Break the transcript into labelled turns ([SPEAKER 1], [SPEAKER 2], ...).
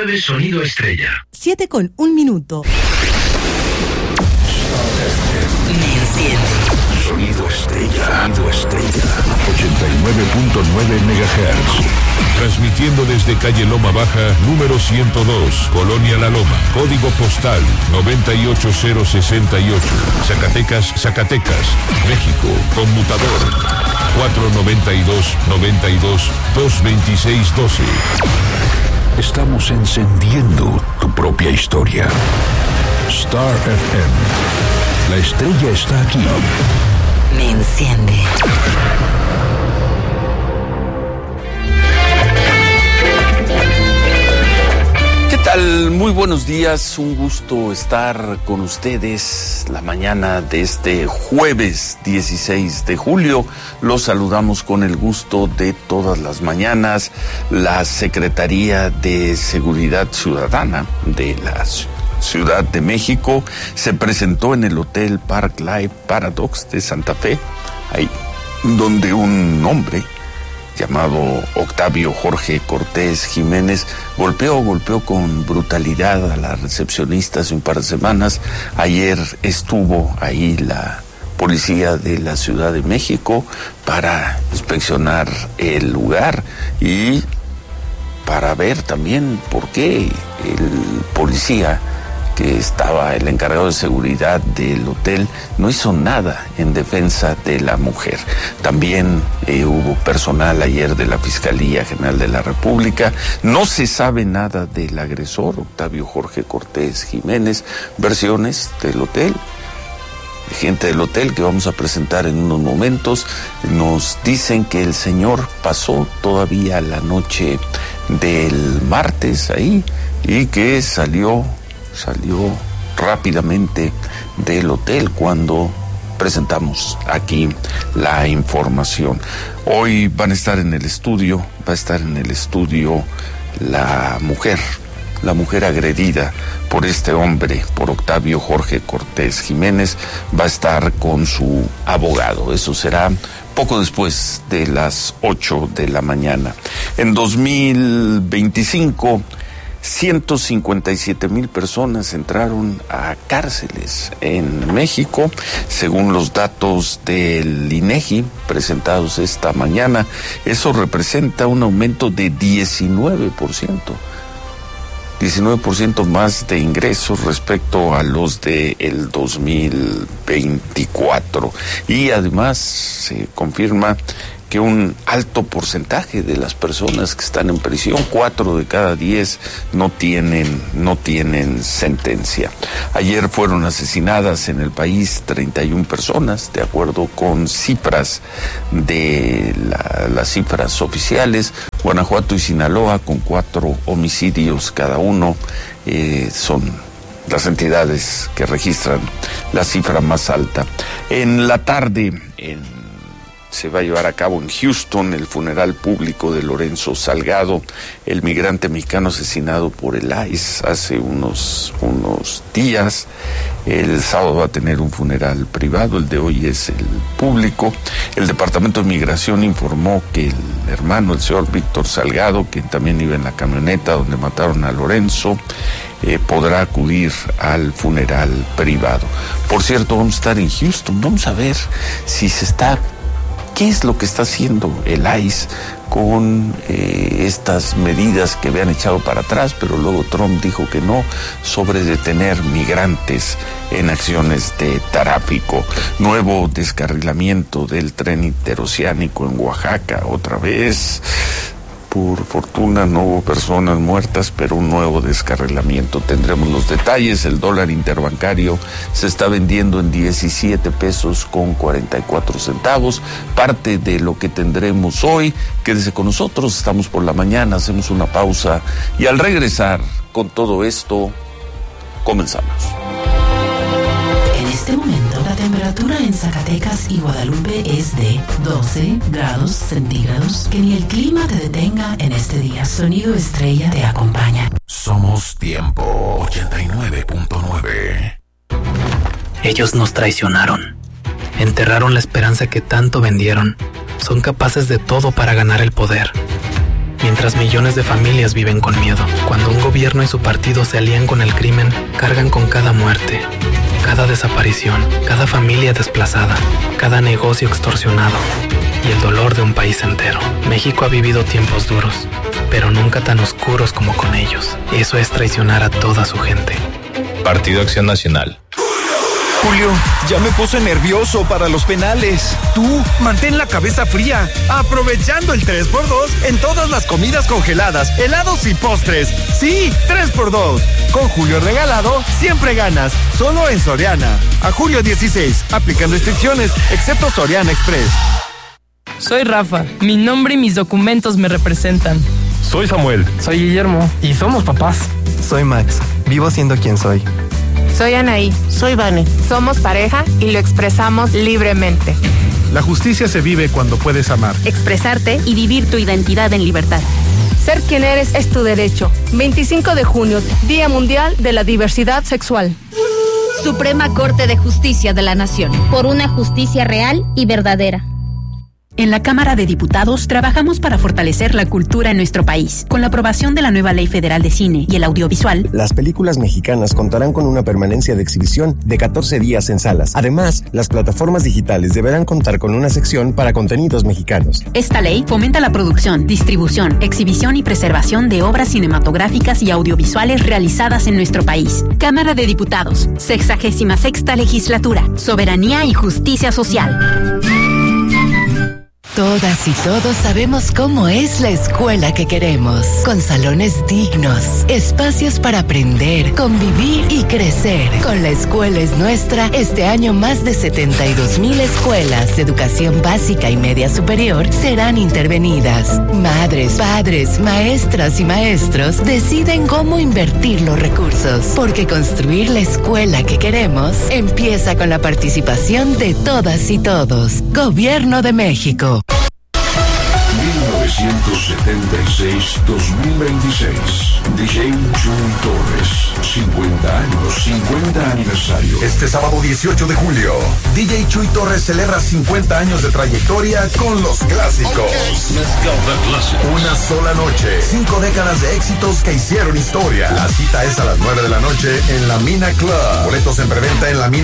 [SPEAKER 1] 99.9 Sonido Estrella.
[SPEAKER 2] 7:01.
[SPEAKER 3] Me enciende.
[SPEAKER 1] Sonido Estrella. 89.9 MHz.
[SPEAKER 4] Transmitiendo desde calle Loma Baja, número 102, Colonia La Loma. Código postal 98068. Zacatecas, México. Conmutador 492-92-226-12.
[SPEAKER 1] Estamos encendiendo tu propia historia. Star FM. La estrella está aquí.
[SPEAKER 3] Me enciende.
[SPEAKER 5] ¿Qué tal? Muy buenos días, un gusto estar con ustedes la mañana de este jueves 16 de julio. Los saludamos con el gusto de todas las mañanas. La Secretaría de Seguridad Ciudadana de la Ciudad de México se presentó en el Hotel Park Life Paradox de Santa Fe, ahí donde un hombre llamado Octavio Jorge Cortés Jiménez golpeó con brutalidad a la recepcionista hace un par de semanas. Ayer estuvo ahí la policía de la Ciudad de México para inspeccionar el lugar y para ver también por qué el policía que estaba el encargado de seguridad del hotel no hizo nada en defensa de la mujer. También hubo personal ayer de la Fiscalía General de la República. No se sabe nada del agresor, Octavio Jorge Cortés Jiménez. Versiones del hotel, de gente del hotel que vamos a presentar en unos momentos, nos dicen que el señor pasó todavía la noche del martes ahí y que salió rápidamente del hotel cuando presentamos aquí la información. Hoy va a estar en el estudio la mujer agredida por este hombre, por Octavio Jorge Cortés Jiménez. Va a estar con su abogado. Eso será poco después de las 8 de la mañana. En 2025, 157,000 personas entraron a cárceles en México, según los datos del INEGI presentados esta mañana. Eso representa un aumento de 19% más de ingresos respecto a los del 2024. Y además se confirma que un alto porcentaje de las personas que están en prisión, 4 de cada 10, no tienen sentencia. Ayer fueron asesinadas en el país 31 personas, de acuerdo con cifras de las cifras oficiales. Guanajuato y Sinaloa, con 4 homicidios cada uno, son las entidades que registran la cifra más alta. En la tarde, se va a llevar a cabo en Houston el funeral público de Lorenzo Salgado, el migrante mexicano asesinado por el ICE hace unos días. El sábado va a tener un funeral privado, el de hoy es el público. El Departamento de Migración informó que el hermano, el señor Víctor Salgado, que también iba en la camioneta donde mataron a Lorenzo, podrá acudir al funeral privado. Por cierto, vamos a estar en Houston, vamos a ver qué es lo que está haciendo el ICE con estas medidas que habían echado para atrás, pero luego Trump dijo que no, sobre detener migrantes en acciones de tráfico. Nuevo descarrilamiento del tren interoceánico en Oaxaca, otra vez. Por fortuna no hubo personas muertas, pero un nuevo descarrilamiento. Tendremos los detalles. El dólar interbancario se está vendiendo en 17 pesos con 44 centavos. Parte de lo que tendremos hoy. Quédese con nosotros, estamos por la mañana, hacemos una pausa y al regresar con todo esto, comenzamos.
[SPEAKER 3] En este momento, la temperatura en Zacatecas y Guadalupe es de 12 grados centígrados. Que ni el clima te detenga en este día. Sonido Estrella te acompaña.
[SPEAKER 1] Somos Tiempo 89.9.
[SPEAKER 6] Ellos nos traicionaron. Enterraron la esperanza que tanto vendieron. Son capaces de todo para ganar el poder. mientras millones de familias viven con miedo. Cuando un gobierno y su partido se alían con el crimen, cargan con cada muerte, cada desaparición, cada familia desplazada, cada negocio extorsionado y el dolor de un país entero. México ha vivido tiempos duros, pero nunca tan oscuros como con ellos. Eso es traicionar a toda su gente.
[SPEAKER 7] Partido Acción Nacional.
[SPEAKER 8] Julio, ya me puse nervioso para los penales.
[SPEAKER 9] Tú, mantén la cabeza fría, aprovechando el 3x2 en todas las comidas congeladas, helados y postres. Sí, 3x2. Con Julio regalado, siempre ganas. Solo en Soriana. A julio 16, aplican restricciones, excepto Soriana Express.
[SPEAKER 10] Soy Rafa. Mi nombre y mis documentos me representan.
[SPEAKER 11] Soy Samuel.
[SPEAKER 12] Soy Guillermo.
[SPEAKER 11] Y somos papás.
[SPEAKER 12] Soy Max. Vivo siendo quien soy.
[SPEAKER 13] Soy Anaí.
[SPEAKER 14] Soy Vane.
[SPEAKER 13] Somos pareja y lo expresamos libremente.
[SPEAKER 15] La justicia se vive cuando puedes amar,
[SPEAKER 16] expresarte y vivir tu identidad en libertad.
[SPEAKER 17] Ser quien eres es tu derecho. 25 de junio, Día Mundial de la Diversidad Sexual.
[SPEAKER 16] Suprema Corte de Justicia de la Nación. Por una justicia real y verdadera.
[SPEAKER 3] En la Cámara de Diputados trabajamos para fortalecer la cultura en nuestro país. Con la aprobación de la nueva Ley Federal de Cine y el Audiovisual,
[SPEAKER 18] las películas mexicanas contarán con una permanencia de exhibición de 14 días en salas. Además, las plataformas digitales deberán contar con una sección para contenidos mexicanos.
[SPEAKER 3] Esta ley fomenta la producción, distribución, exhibición y preservación de obras cinematográficas y audiovisuales realizadas en nuestro país. Cámara de Diputados, 66ª Legislatura, Soberanía y Justicia Social.
[SPEAKER 19] Todas y todos sabemos cómo es la escuela que queremos, con salones dignos, espacios para aprender, convivir y crecer. Con La Escuela es Nuestra, este año más de 72,000 escuelas de educación básica y media superior serán intervenidas. Madres, padres, maestras y maestros deciden cómo invertir los recursos, porque construir la escuela que queremos empieza con la participación de todas y todos. Gobierno de México.
[SPEAKER 1] 1976-2026. DJ Chuy Torres. 50 años, 50 aniversario.
[SPEAKER 20] Este sábado 18 de julio, DJ Chuy Torres celebra 50 años de trayectoria con los clásicos.
[SPEAKER 1] Okay.
[SPEAKER 20] Una sola noche, 5 décadas de éxitos que hicieron historia. La cita es a las 9 de la noche en La Mina Club. Boletos en preventa en La Mina.